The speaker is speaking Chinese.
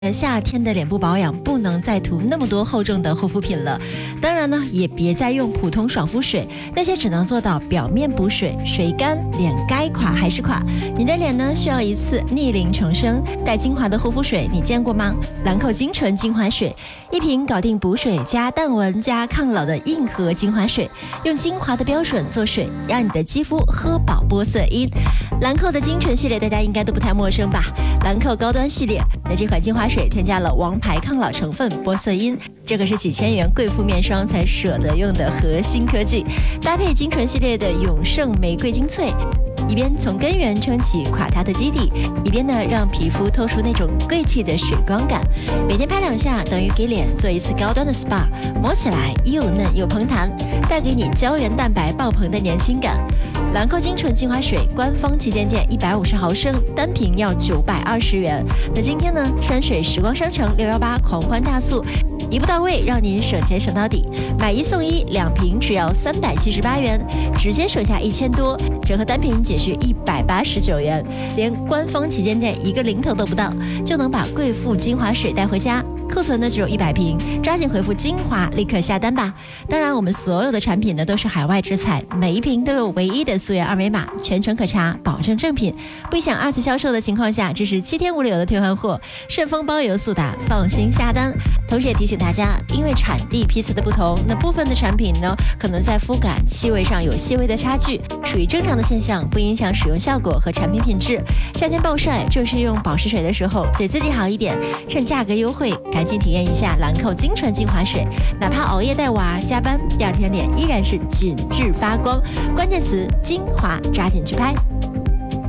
夏天的脸部保养不能再涂那么多厚重的护肤品了，当然呢，也别再用普通爽肤水，那些只能做到表面补水，水干脸该垮还是垮。你的脸呢，需要一次逆龄重生。带精华的护肤水你见过吗？兰蔻精纯精华水，一瓶搞定补水加淡纹加抗老的硬核精华水，用精华的标准做水，让你的肌肤喝饱玻色因。兰蔻的精纯系列大家应该都不太陌生吧？兰蔻高端系列，那这款精华水添加了王牌抗老成分玻色因，这可是几千元贵妇面霜才舍得用的核心科技，搭配精纯系列的永盛玫瑰精粹，一边从根源撑起垮塌的基底，一边呢让皮肤透出那种贵气的水光感。每天拍2下等于给脸做一次高端的 SPA， 摸起来又嫩又蓬弹，带给你胶原蛋白爆棚的年轻感。兰蔻精纯精华水官方旗舰店150毫升，单瓶要920元。那今天呢，山水时光商城618狂欢大促，一步到位，让您省钱省到底，买1送1，2瓶只要378元，直接省下1000多，折合单瓶仅需189元，连官方旗舰店一个零头都不到，就能把贵妇精华水带回家。库存呢只有100瓶，抓紧回复精华立刻下单吧。当然我们所有的产品呢都是海外直采，每一瓶都有唯一的溯源2维码，全程可查，保证正品。不想2次销售的情况下，这是7天无理由的退换货，顺丰包邮速达，放心下单。同时也提醒大家，因为产地批次的不同，那部分的产品呢可能在肤感气味上有些微的差距，属于正常的现象，不影响使用效果和产品品质。夏天暴晒就是用保湿水的时候，对自己好一点，趁价格优惠赶紧体验一下兰蔻精纯精华水，哪怕熬夜带娃加班，第2天脸依然是紧致发光。关键词精华，抓紧去拍。